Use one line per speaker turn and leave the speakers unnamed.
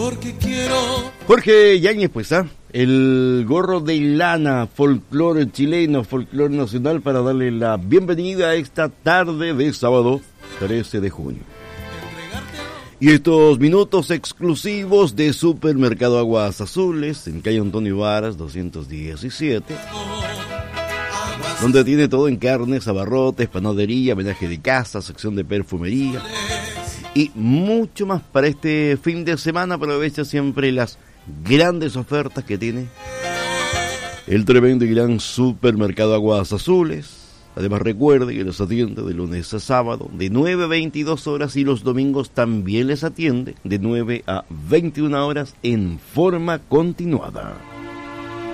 Jorge Yáñez, pues, el gorro de lana, folclore chileno, folclore nacional, para darle la bienvenida a esta tarde de sábado 13 de junio. Y estos minutos exclusivos de Supermercado Aguas Azules, en calle Antonio Varas, 217, donde tiene todo en carnes, abarrotes, panadería, menaje de casa, sección de perfumería y mucho más para este fin de semana. Aprovecha siempre las grandes ofertas que tiene el tremendo y gran Supermercado Aguas Azules. Además, recuerde que los atiende de lunes a sábado de 9 a 22 horas y los domingos también les atiende de 9 a 21 horas en forma continuada.